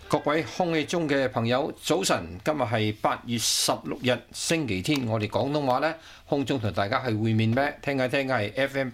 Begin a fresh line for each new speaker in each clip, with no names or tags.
各位空氣中嘅朋友，早晨！今日係8月16日星期天，我哋廣東話呢，空中同大家係會面咩？聽緊係 FM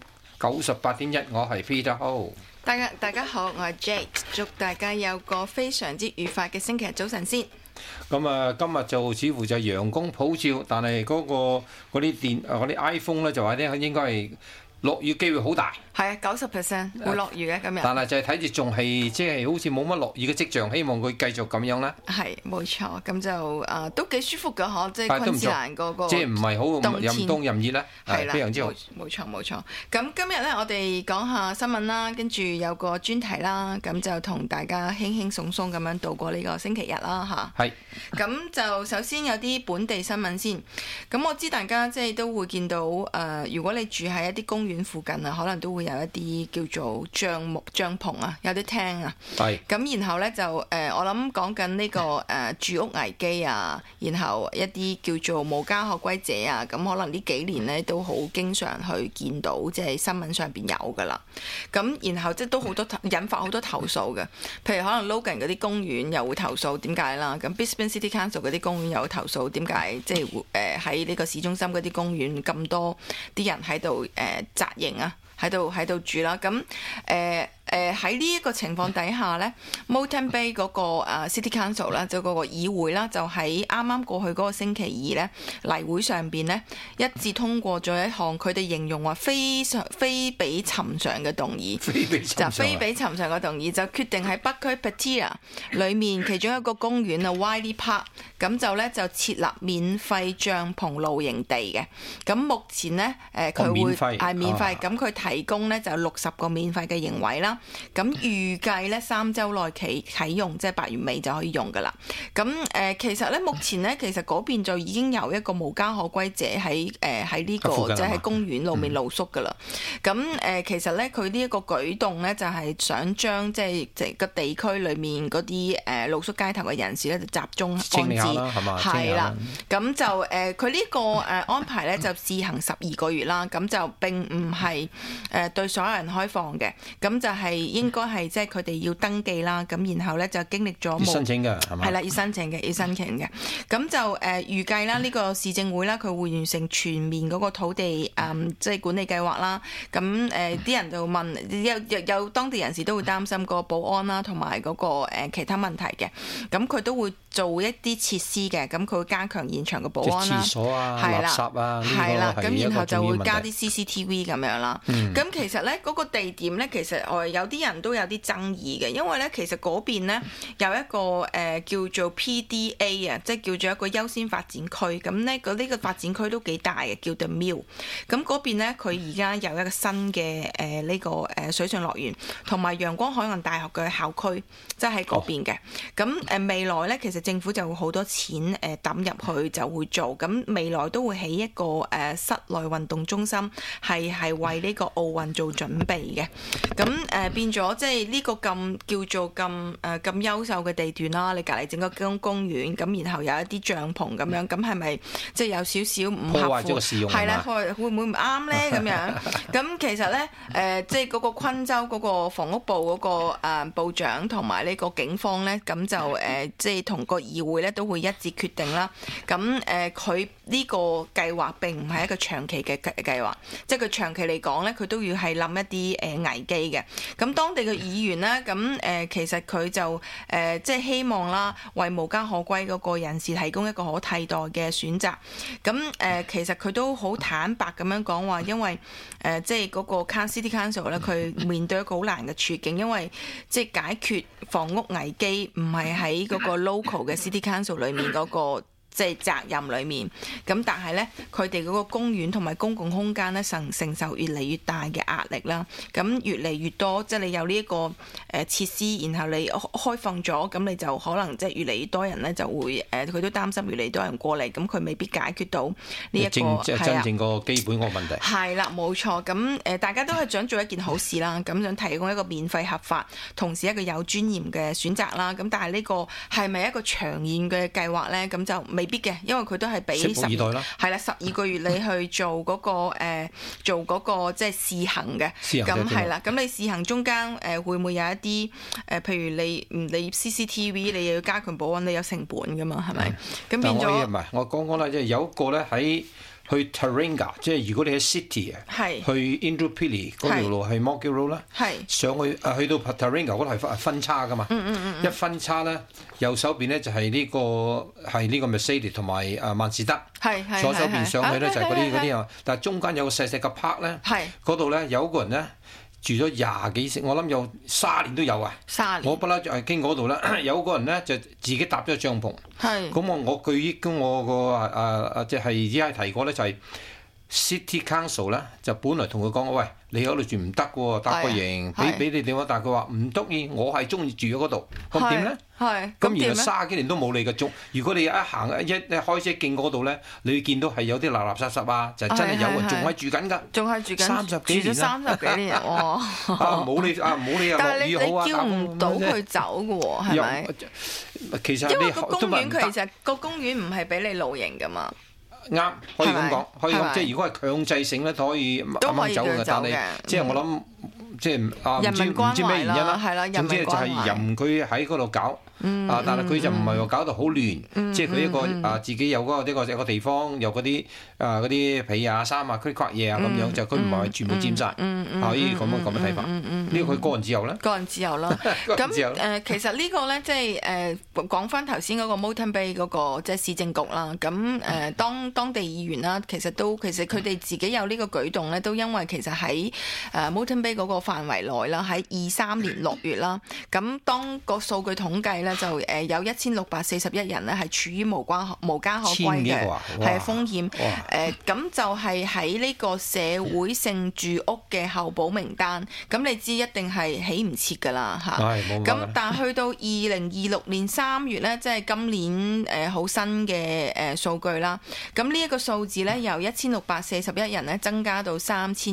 98.1，我係 Peter Ho。
大家好，我係 Jade， 祝大家有個非常之愉快嘅星期日早晨先。
咁啊，今日就似乎就陽光普照，但係嗰啲 iPhone 呢，就話咧應該係落雨機會好大。
係啊，90% 會落雨嘅今日。
但係就係睇住仲係即係好似冇乜落雨嘅跡象，希望佢繼續咁樣啦。
係冇錯，咁就都幾舒服㗎嗬，即係昆士蘭嗰個
即係唔係好任凍任熱咧，係非常之好。
冇錯。咁今日咧，我哋講下新聞啦，跟住有個專題啦，咁就同大家輕輕鬆鬆咁樣度過呢個星期日啦嚇。係。咁就首先有啲本地新聞先。咁我知大家即係都會見到如果你住喺一啲公園附近啊，可能都會有一啲叫做帳篷啊，有啲廳啊。係。咁然後咧就我諗講緊呢個住屋危機啊，然後一啲叫做無家可歸者啊，咁可能呢幾年咧都好經常去見到，即係新聞上邊有噶啦。咁然後即係都好多引發好多投訴嘅，譬如可能 Logan 嗰啲公園又會投訴點解啦，咁 Brisbane City Council 嗰啲公園又會投訴點解，即係喺呢個市中心嗰啲公園咁多啲人喺度紮營啊，喺度住啦，咁喺呢一個情況底下呢 Moreton Bay 嗰個City Council 啦，就嗰個議會啦，就喺啱啱過去嗰個星期二呢，例會上邊呢，一致通過咗一項佢哋形容話非比尋常嘅動議，非比尋常嘅動議就決定喺北區 Pattaya 裏面其中一個公園啊 Wiley Park， 咁就呢就設立免費帳篷露營地嘅。咁目前呢，佢會係免費，咁佢提供呢就60個免費嘅營位啦。咁預計咧3週內啟用，即係8月尾就可以用噶啦。咁其實咧目前咧，其實嗰邊就已經有一個無家可歸者喺呢個即係喺公園路面露宿噶啦。咁其實咧佢呢一個舉動咧，就係想將即係個地區裏面嗰啲露宿街頭嘅人士咧，就集中安置。清理下啦，係嘛？係啦。咁就佢呢個安排咧，就試行12個月啦。咁就並唔係對所有人開放嘅。咁就係應該係即係佢哋要登記啦，咁然後咧就經歷咗要申請嘅係嘛？係啦，要申請嘅。咁就預計啦，呢個市政會啦，佢會完成全面嗰個土地即係管理計劃啦。咁啲人就問，有當地人士都會擔心個保安啦，同埋嗰個其他問題嘅。咁佢都會做一啲設施嘅，咁佢會加強現場嘅保安啦，廁所啊、垃圾啊，係啦，咁然後就會加啲 CCTV 咁樣啦。咁其實咧嗰個地點咧，其實有啲人都有啲爭議嘅，因為咧其實嗰邊咧有一個叫做 PDA 啊，即係叫做一個優先發展區。咁咧呢個發展區都幾大嘅，叫 The Mill。咁嗰邊咧佢而家有一個新嘅呢個水上樂園，同埋陽光海岸大學嘅校區，即係喺嗰邊嘅。咁未來咧其實政府就會好多錢抌入去就會做。咁未來都會起一個室內運動中心，係為呢個奧運做準備嘅。咁變咗即係呢個咁叫做咁優秀嘅地段啦，你隔離整個公園，咁然後有一啲帳篷咁樣，咁係咪即係有少少唔合乎？破壞咗個使用係啦，會唔會唔啱咧？咁樣咁其實咧即係嗰個昆州嗰個房屋部嗰個部長同埋呢個警方咧，咁就即係同個議會咧都會一致決定啦。咁佢呢個計劃並唔係一個長期嘅計劃，即係佢長期嚟講咧，佢都要係諗一啲危機嘅。咁當地嘅議員咧，咁其實佢就即係希望啦，為無家可歸嗰個人士提供一個可替代嘅選擇。咁其實佢都好坦白咁樣講話，因為即係嗰個 City Council 咧，佢面對一個好難嘅處境，因為即係解決房屋危機唔係喺嗰個 local 嘅 City Council 裏面嗰個即係責任裏面，咁但係咧佢哋嗰個公園同埋公共空間咧承受越嚟越大嘅壓力啦，咁越嚟越多即係你有呢一個設施，然後你開放咗，咁你就可能即係越嚟越多人咧就會佢都擔心越嚟越多人過嚟，咁佢未必解決到呢一個
真正個基本個問題。
係啦，冇錯，咁大家都係想做一件好事啦，咁想提供一個免費合法，同時一個有尊嚴嘅選擇啦，咁但係呢個係咪一個長遠嘅計劃咧？咁就未必嘅，因為佢都係俾
拭目以待啦。
係啦，12個月你去做嗰個即係試行嘅。咁係啦，咁你試行中間會唔會有一啲譬如你 CCTV 你又要加強保安，你有成本㗎嘛，係咪？咁變咗唔係
我講啦，即係有一個咧喺去 Taringa， 即係如果你喺 City 去 Indooroopilly 嗰條路係 Morgie Road 啦，上去去到 Taringa 嗰度係分叉㗎嘛，一分叉咧右手邊咧就係呢個 Mercedes 同埋萬事德，左手邊上去咧就係嗰啲啊，但係中間有個細細嘅 park 咧，嗰度咧有一個人咧住咗20幾年，我諗有30年都有啊。30年。我不嬲就係經嗰度啦，有個人咧就自己搭咗帳篷。咁我據憶跟我個即係依家提過咧，就係 City Council 咧，就本來同佢講，喂，你喺度住唔得喎，搭個營俾你點啊？但係佢話唔得意，我係中意住喺嗰度，咁點咧？咁原來30幾年都冇你嘅足。如果你一行一開車經嗰度咧，你會見到係有啲垃垃圾圾啊，就真係有人仲係住緊㗎，
仲係住緊
30幾年啦
，30幾年哇！
冇你又落雨好啊，
但係你叫唔到佢走㗎喎，係咪？
其實
因為個公園其實個公園唔係俾你露營㗎嘛。
啱，可以咁講，可以咁，即係如果係強制性咧，可以慢慢走嘅，但係即係我諗，即係唔知咩原因啦，總之就係任佢喺嗰度搞。但係佢就唔係話搞到好亂，即係佢一個自己有嗰個一個地方，有嗰啲被啊、衫啊、嗰啲嘢啊咁樣，就佢唔係全部佔晒，可以咁樣睇法。呢個佢個人自由啦。個人自由啦。咁其實呢個咧，即係講翻頭先嗰個 Moreton Bay 嗰個即係市政局啦。咁當地議員啦，其實佢哋自己有呢個舉動咧，都因為其實喺Moreton Bay 嗰個範圍內啦，喺23年6月啦，咁當個數據統計咧。就有1641人咧係處於無家可歸嘅係風險，咁就係喺呢個社會性住屋嘅候補名單，咁你知一定係起唔切㗎啦嚇。咁但係去到2026年3月咧，即係今年好新嘅數據啦。咁呢一個數字咧由1641人咧增加到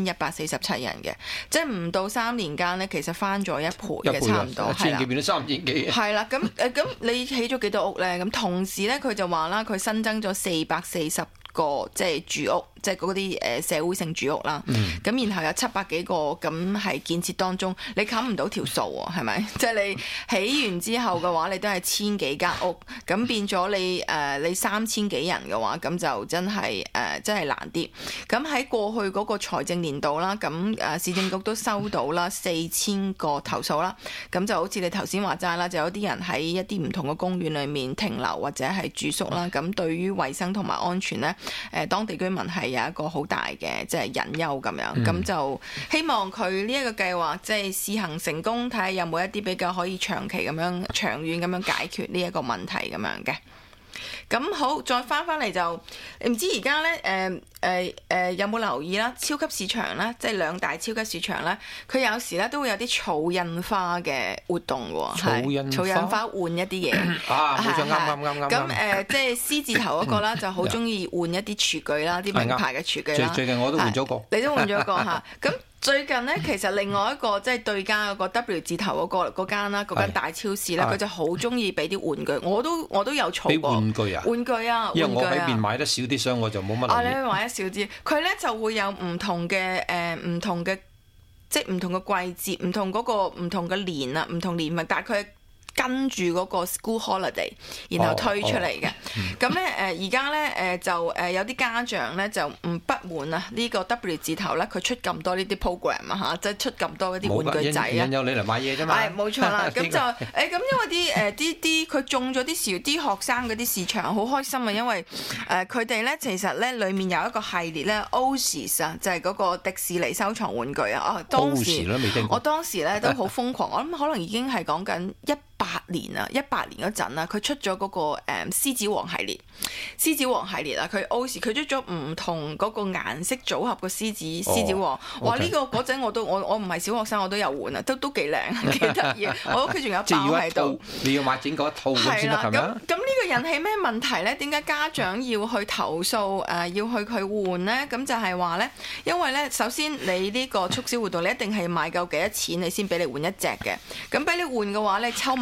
3147人嘅，即係唔到3年間咧，其實翻咗1倍嘅差唔多，係啦，變咗3年幾。係啦，咁你起咗幾多屋咧？咁同時咧，佢就話啦，佢新增咗440個即係住屋，即係嗰啲社會性住屋啦。咁然後有700幾個咁係建設當中，你冚唔到條數喎，係咪？即係你起完之後嘅話，你都係1000幾間屋，咁變咗你3000幾人嘅話，咁就真係難啲。咁喺過去嗰個財政年度啦，咁市政局都收到啦4000個投訴啦。咁就好似你頭先話齋啦，就有啲人喺一啲唔同嘅公園裏面停留或者係住宿啦。咁對於衛生同埋安全咧，當地居民係有一個好大嘅即係隱憂咁樣，咁就希望佢呢一個計劃即係試行成功，睇下有冇一啲比較可以長期咁樣、長遠咁樣解決呢一個問題咁樣嘅。咁好，再翻嚟就唔知而家咧有冇留意啦？超級市場咧，即係2大超級市場咧，佢有時咧都會有啲草印花嘅活動喎。草印花換一啲嘢冇錯，啱。咁即係獅字頭嗰個啦，就好中意換一啲廚具啦，啲名牌嘅廚具啦。最近我都換咗個，你都換咗個嚇。咁最近咧，其實另外一個即係對家嗰個 W 字頭嗰間啦，嗰間大超市咧，佢就好中意俾啲玩具，我都有儲過。玩具啊！因為我喺邊買得少啲，所以我就冇乜留意。你買得少啲，佢咧就會有唔同嘅即係唔同嘅季節，唔同嘅年啊，唔同年份，但係佢跟住嗰個 school holiday， 然後推出嚟嘅。咁咧而家咧就有啲家長咧就不滿啊，呢個 W 字頭咧佢出咁多呢啲 program 啊嚇，即係出咁多一啲玩具仔啊，引誘你嚟買嘢啫嘛。係冇錯啦，咁就咁因為啲佢中咗啲學生嗰啲市場好開心啊，因為佢哋咧其實咧裡面有一個系列咧 Oasis 啊，就係嗰個迪士尼收藏玩具啊。我當時咧都好瘋狂，我諗可能已經係講緊18年嗰陣啦，佢出咗嗰個獅子王系列啊，佢出咗唔同嗰個顏色組合嘅獅子王，哇！呢個嗰陣我唔係小學生，我都有換啊，都幾靚幾得意，我屋企仲有包喺度。你要買整嗰一套咁先得係咪啊？咁呢個引起咩問題咧？點解家長要去投訴要去佢換咧？咁就係話咧，因為咧首先你呢個促銷活動，你一定係買夠幾多錢你先俾你換一隻嘅，咁俾你換嘅話咧抽埋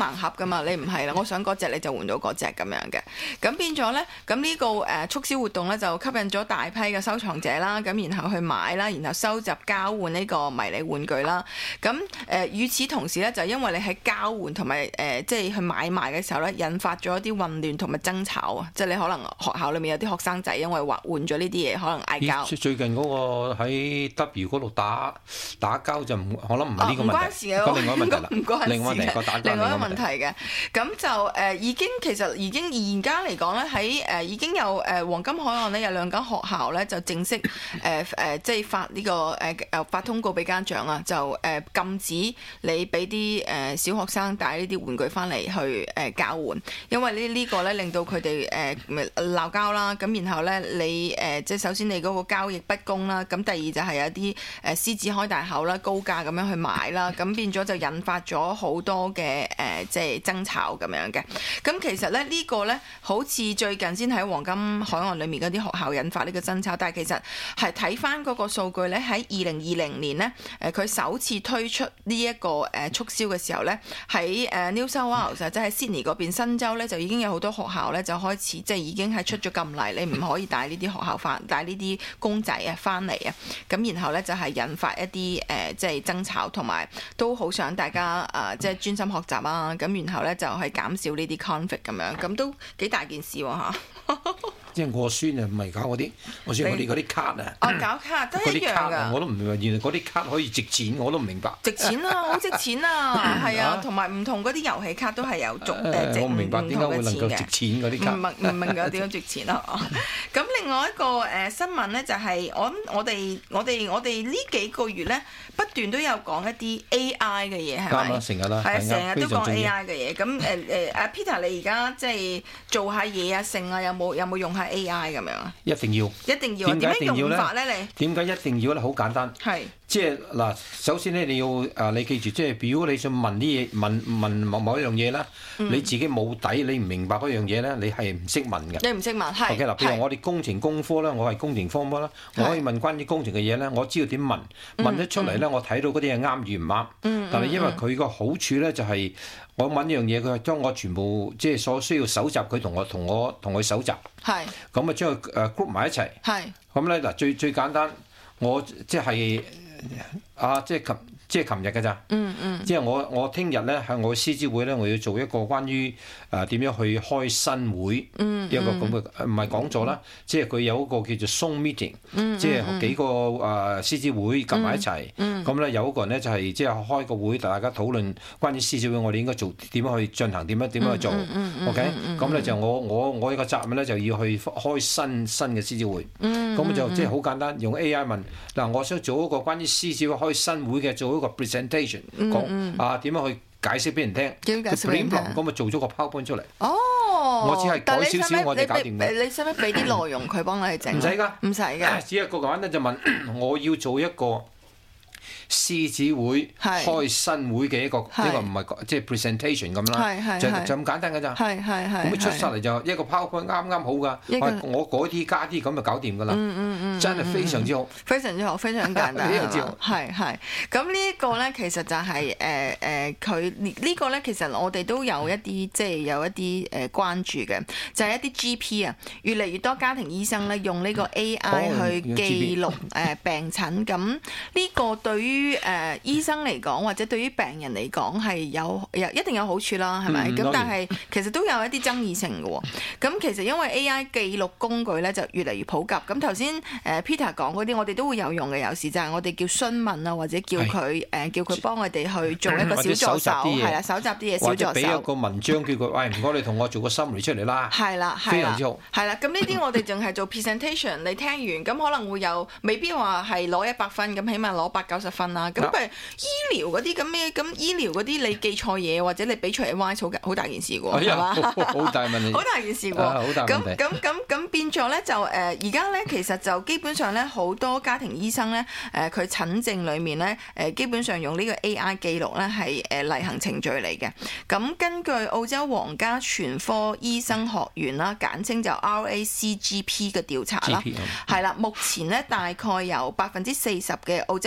盲盒噶嘛，你唔係啦，我想嗰隻你就換到嗰隻咁樣嘅。咁變咗咧，咁呢個促銷活動咧就吸引咗大批嘅收藏者啦，咁然後去買啦，然後收集交換呢個迷你玩具啦。咁與此同時咧，就因為你喺交換同埋即係去買賣嘅時候咧，引發咗一啲混亂同埋爭吵啊！即係你可能學校裏面有啲學生仔因為換咗呢啲嘢，可能嗌交。
最近嗰個喺 W 嗰度打交就我諗唔係呢個問題，
唔關事嘅，
另外一個問題啦，
唔關事嘅，
另外一個
問題嘅。咁就其實已經而家嚟講咧，喺已經有黃金海岸咧有2間學校咧就正式即係發呢個發通告俾家長啊，就禁止你俾啲小學生帶呢啲玩具翻嚟去交換，因為呢個咧令到佢哋鬧交啦。咁然後咧你即係首先你嗰個交易不公啦，咁第二就係有啲獅子開大口啦，高價咁樣去買啦，咁變咗就引發咗好多嘅即係爭吵咁樣嘅。咁其實咧呢個咧好似最近先喺黃金海岸裏面嗰啲學校引發呢個爭吵，但係其實係睇翻嗰個數據咧，喺2020年咧佢首次推出呢一個促銷嘅時候咧，喺New South Wales 即係 Sydney 嗰邊新州咧就已經有好多學校咧就開始即係已經係出咗禁例，你唔可以帶呢啲學校帶呢啲公仔啊翻嚟啊，咁然後咧就係引發一啲即係爭吵，同埋都好想大家即係專心學習啊，咁然後咧就係減少呢啲 conflict 咁樣，咁都幾大件事喎嚇。
即係我孫啊，唔係搞嗰啲，我孫我哋嗰啲卡啊，
搞卡都一樣㗎。
我都唔明白，原來嗰啲卡可以值錢，我都唔明白。
值錢啊，好值錢啊，係啊，同埋唔同嗰啲遊戲卡都係有值
我唔明白點解會能夠值錢嗰啲卡。
唔明㗎，點樣值錢啊？咁另外一個新聞咧就係我哋呢幾個月咧不斷都有講一啲 AI 嘅嘢係咪？
成日啦，
係成日都講 AI 嘅嘢。咁阿 Peter 你而家即係做下嘢啊，成啊有冇用下 AI 咁樣啊？
一定要。點解一定要咧？點解一定要咧？好簡單。係。即係嗱，首先咧你要你記住，即係如果你想問啲嘢問某一樣嘢啦，你自己冇底，你唔明白嗰樣嘢咧，你係唔識問嘅。
你唔識問係。
OK 嗱，譬如我哋工程工科啦，我係工程科啦，我可以問關於工程嘅嘢咧，我知道點問得出嚟咧，我睇到嗰啲係啱與唔啱。但係因為佢個好處咧就係我問一樣嘢，佢係將我全部即係所需要搜集，佢同佢搜集。係。咁啊將佢group 埋一齊。係。咁咧嗱最簡單，我即係。即係琴日㗎咋？即係我聽日咧喺我嘅獅子會咧，我要做一個關於點樣去開新會一個咁嘅唔係講座啦，即係佢有一個叫做 Zoom meeting，即係幾個獅子會夾埋一齊，咁咧有一個人咧就係即係開個會，大家討論關於獅子會我哋應該做點樣去進行，點樣去做 ，OK？咁咧就我呢個責任咧就要去開新嘅獅子會，咁就即係好簡單，用 AI 問嗱，我想做一個關於獅子會開新會嘅做一個 presentation 講點樣去解釋俾人聽，咁咪做咗個 PowerPoint 出嚟。我只係改少少，我哋搞掂嘅。
你使唔使俾啲內容佢幫你整？
唔使㗎，
唔使㗎。
只係個簡單就問我要做一個獅子會開新會嘅一個唔係即係 presentation 咁啦，就咁簡單㗎咋。咁出晒嚟就一個 PowerPoint 啱好㗎。我改啲加啲咁就搞掂㗎啦。真係非常之好，
非常之好，非常簡單。
非常之好。
係。咁呢一個咧，其實就係佢呢個咧，其實我哋都有一啲即係有一啲關注嘅，就係一啲 GP 啊，越嚟越多家庭醫生咧用呢個 AI 去記錄病診。咁呢個對於醫生嚟講，或者對於病人嚟講係有一定有好處啦，係咪？咁但係其實都有一啲爭議性嘅喎。咁其實因為 AI 記錄工具咧就越嚟越普及。咁頭先Peter 講嗰啲，我哋都會有用嘅。有時就係我哋叫詢問啊，或者叫佢幫我哋去做一個小助手，係啦，搜集啲嘢，小助手。或者俾一個文章叫佢，喂，唔該你同我做個 summary 出嚟啦。係啦，非常之好。係啦，咁呢啲我哋淨係做 presentation， 你聽完咁可能會有，未必話係攞100分，咁起碼攞80-90分啦。咁譬如醫療嗰啲咁咩，咁醫療嗰啲你記錯嘢，或者你俾出嚟 advice 好大件事喎，係嘛？
好大問題。
好大件事喎。好大問題。咁變咗咧就而家咧其實就基本上咧好多家庭醫生咧佢診症裡面咧基本上用呢個 AI 記錄咧係例行程序嚟嘅。咁根據澳洲皇家全科醫生學院啦，簡稱就 RACGP 嘅調查啦，係啦，目前咧大概有40%嘅澳洲家庭醫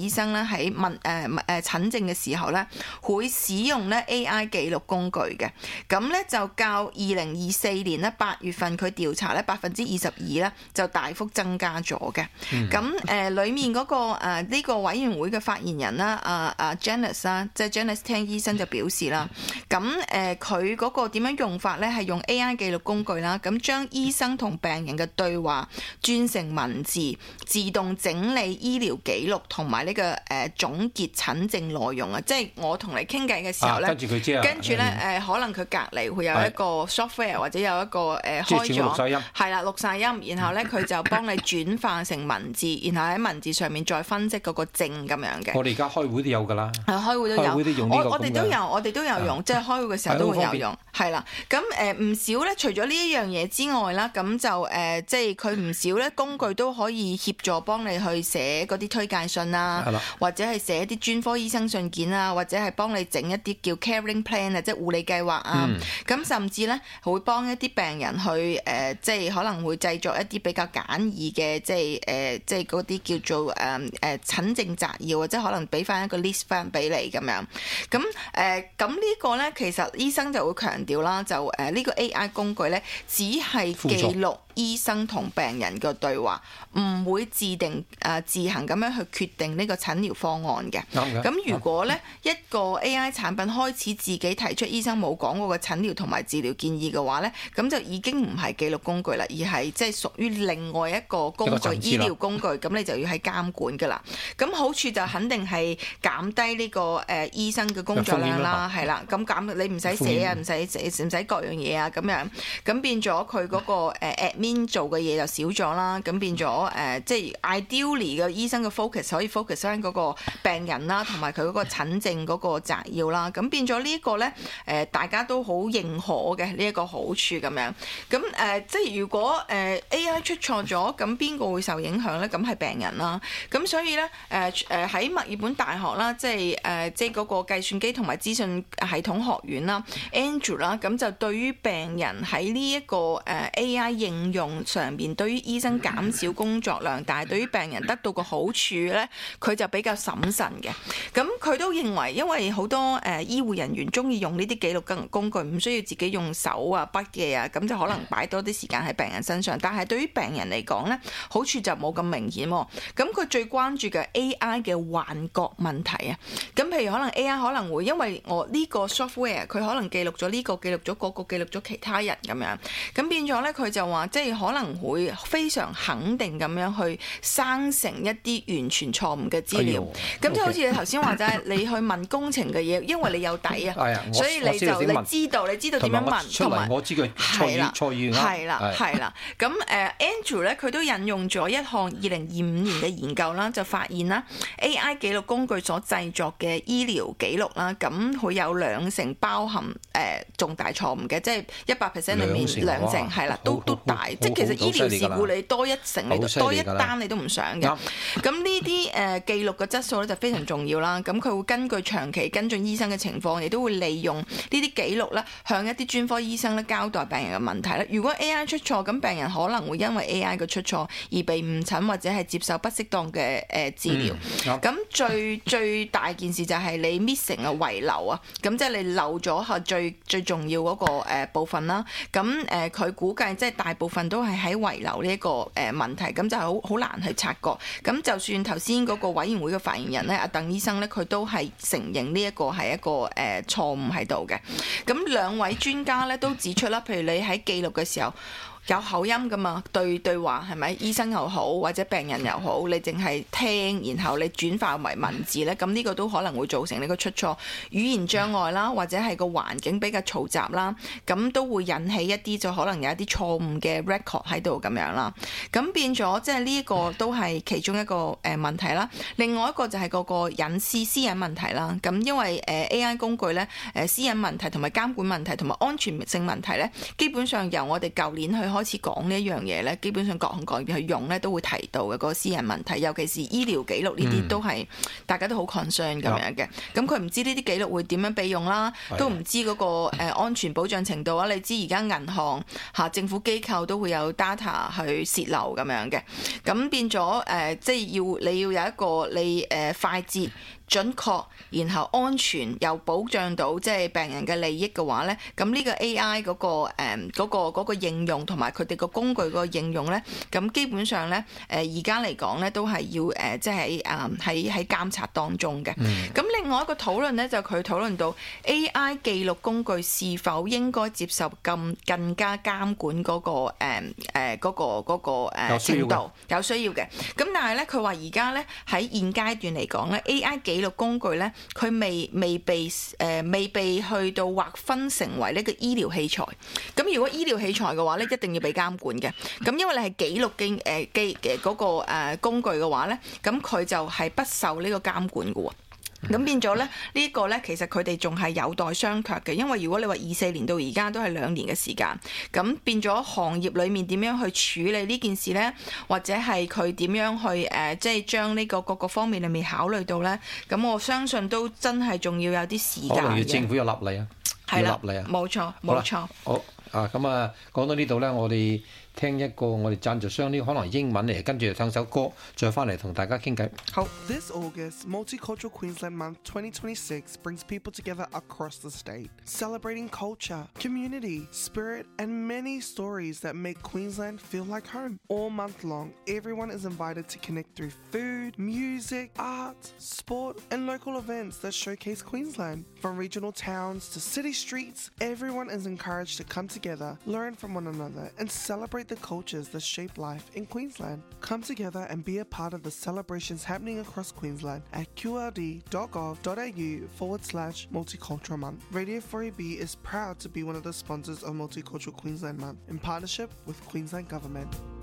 醫生咧喺診症嘅時候咧，會使用咧 AI 記錄工具嘅。咁咧就較2024年咧8月份佢調查咧22%咧就大幅增加咗嘅。咁裡面嗰個呢個委員會嘅發言人啦，Janice 啦，即係 Janice Tang 醫生就表示啦，咁佢嗰個點樣用法咧係用 AI 記錄工具啦，咁將醫生同病人嘅對話轉成文字，自動整理醫療記錄同埋呢個總結診症內容啊！即係我同你傾偈嘅時候咧，跟住咧可能佢隔離會有一個 software 或者有一個開咗，係啦錄晒音，然後咧佢就幫你轉化成文字，然後喺文字上面再分析嗰個症咁樣嘅。
我哋而家開會都有㗎啦，
開會都有，我哋都有用，即係開會嘅時候都會有用，係啦。咁唔少咧，除咗呢一樣嘢之外啦，咁就即係佢唔少咧工具都可以協助幫你去寫嗰啲推介信啊，或者係寫一啲專科醫生信件啊，或者係幫你整一啲叫 caring plan 啊，即係護理計劃啊。咁甚至咧會幫一啲病人去即係可能會製作一啲比較簡易嘅，即係嗰啲叫做診症摘要，或者可能俾翻一個 list 翻俾你咁樣。咁呢個咧，其實醫生就會強調啦，就呢個 AI 工具咧，只係記錄醫生同病人嘅對話，唔會自行咁樣去決定呢個診療方案嘅。咁如果咧一個 AI 產品開始自己提出醫生冇講過嘅診療同埋治療建議嘅話咧，咁就已經唔係記錄工具啦，而係即係屬於另外一個工具，醫療工具。咁你就要係監管㗎啦。咁好處就肯定係減低呢個醫生嘅工作量啦，係啦。咁減你唔使寫啊，唔使各樣嘢啊，咁樣咁變咗佢嗰個admin做嘅嘢就少咗啦。咁變咗即係 ideally 嘅醫生嘅 focus 可以 focus 翻嗰個病人啦，同埋佢嗰個診症嗰個摘要啦。咁變咗呢一個咧大家都好認可嘅呢一個好處咁樣。咁即係如果AI 出錯咗，咁邊個會受影響咧？咁係病人啦。咁所以咧喺墨爾本大學啦，即係嗰個計算機同埋資訊系統學院啦 Andrew 啦，咁就對於病人喺呢一個AI 應用上邊，對於醫生減少工作量，但係對於病人得到個好處咧，佢就比較審慎嘅。咁佢都認為，因為好多醫護人員中意用呢啲記錄工具，唔需要自己用手啊筆記啊，咁就可能擺多啲時間喺病人身上。但係對於病人嚟講咧，好處就冇咁明顯喎。咁佢最關注嘅 AI 嘅幻覺問題啊，咁譬如可能 AI 可能會因為我呢個 software 佢可能記錄咗呢個，記錄咗嗰個，記錄咗其他人咁樣，咁變咗咧佢就話即係可能會非常肯定咁樣去生成一啲完全錯誤嘅資料。咁即係好似你頭先話齋，你去問工程嘅嘢，因為你有底啊，所以你知道點樣問，同埋我知佢錯語係啦。咁Andrew 咧佢都引用咗一項2025年嘅研究啦，就發現啦 AI 記錄工具所製作嘅醫療記錄啦，咁佢有2成包含重大錯誤嘅，即係100% 裏面2成係啦，都大。即係其實醫療事故你多1成，你多一單你都唔想嘅。咁呢啲記錄嘅質素咧就非常重要啦。咁佢會根據長期跟進醫生嘅情況，亦都會利用呢啲記錄咧，向一啲專科醫生咧交代病人嘅問題咧。如果 AI 出錯，咁病人可能會因為 AI 嘅出錯而被誤診或者係接受不適當嘅治療。咁最大件事就係你 missing 啊遺留啊，咁即係你漏咗係最重要嗰個部分啦。咁佢估計即係大部分都係喺遺留呢一個問題，咁就好難去察覺。咁就算頭先嗰個委員會嘅發言人咧，阿鄧醫生咧，佢都係承認呢一個係一個錯誤喺度嘅。咁兩位專家咧都指出啦，譬如你喺記錄嘅時候，有口音噶嘛，對話係咪？醫生又好或者病人又好，你淨係聽，然後你轉化為文字咧，咁呢個都可能會造成你個出錯，語言障礙啦，或者係個環境比較嘈雜啦，咁都會引起一啲就可能有一啲錯誤嘅 record 喺度咁樣啦。咁變咗即係呢一個都係其中一個問題啦。另外一個就係嗰個隱私隱問題啦。咁因為AI 工具咧，私隱問題同埋監管問題同埋安全性問題咧，基本上由我哋舊年去開始講呢一樣嘢咧，基本上各行各業去用咧都會提到嘅嗰個私人問題，尤其是醫療記錄呢啲都係大家都好 concern 咁樣嘅。咁佢唔知呢啲記錄會點樣備用啦，都唔知嗰個安全保障程度啊。你知而家銀行政府機構都會有 data 去洩漏咁樣嘅，咁變咗即係你要有一個你快捷準確，然後安全又保障到即係病人嘅利益嘅話咧，咁呢個 AI 嗰個應用同埋佢哋個工具個應用咧，咁基本上咧而家嚟講咧都係要即係喺監察當中嘅。咁另外一個討論咧就佢討論到 AI 記錄工具是否應該接受更加監管嗰個程度，有需要嘅。咁但係咧佢話而家咧喺現階段嚟講咧 AI 記錄工具咧，佢未被去到劃分成為呢個醫療器材。咁如果醫療器材嘅話咧，一定要被監管嘅。咁因為你係記錄嘅嗰個工具嘅話咧，咁佢就係不受呢個監管嘅喎。咁變咗咧，呢個咧其實佢哋仲係有待商榷嘅，因為如果你話24年到而家都係2年嘅時間，咁變咗行業裡面點樣去處理呢件事咧，或者係佢點樣去即係將呢個各個方面裡面考慮到咧，咁我相信都真係仲要有啲時間嘅。可能要政府有立例啊，係啦，立例啊，冇錯冇錯。好咁啊，講到呢度咧，我哋聽一個我哋贊助商呢，可能英文嚟，跟住就唱首歌，再翻嚟同大家傾偈。好。
This August, Multicultural Queensland Month 2026 brings people together across the state, celebrating culture, community, spirit, and many stories that make Queensland feel like home. All month long, everyone is invited to connect through food, music, art, sport, and local events that showcase Queensland. From regional towns to city streets, everyone is encouraged to come together, learn from one another, and celebrate the cultures that shape life in Queensland. Come together and be a part of the celebrations happening across Queensland at qld.gov.au/Multicultural Month. Radio 4AB is proud to be one of the sponsors of Multicultural Queensland Month in partnership with Queensland Government.